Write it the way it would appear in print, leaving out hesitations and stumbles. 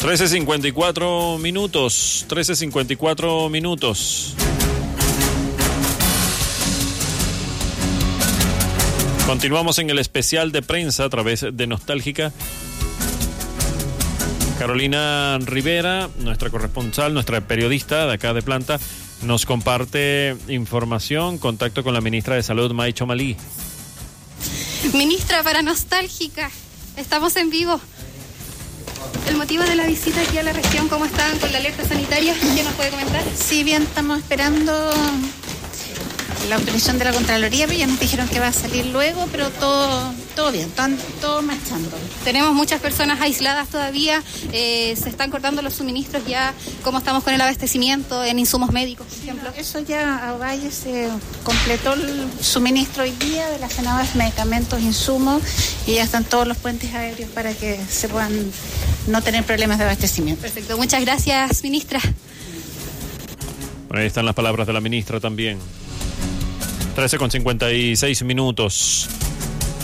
13:54 minutos. Continuamos en el especial de prensa a través de Nostálgica. Carolina Rivera, nuestra corresponsal, nuestra periodista de acá de planta, nos comparte información, contacto con la ministra de Salud, May Chomalí. Ministra, para Nostálgica, estamos en vivo. El motivo de la visita aquí a la región, ¿cómo están con la alerta sanitaria? ¿Qué nos puede comentar? Sí, bien, estamos esperando la autorización de la Contraloría, pero ya nos dijeron que va a salir luego, pero todo bien, están todos marchando. Tenemos muchas personas aisladas todavía, se están cortando los suministros ya. ¿Cómo estamos con el abastecimiento en insumos médicos, por ejemplo? Eso ya a Valle se completó el suministro hoy día de las cenadas, medicamentos, insumos, y ya están todos los puentes aéreos para que se puedan no tener problemas de abastecimiento. Perfecto, muchas gracias, ministra. Bueno, ahí están las palabras de la ministra también. 13:56 minutos.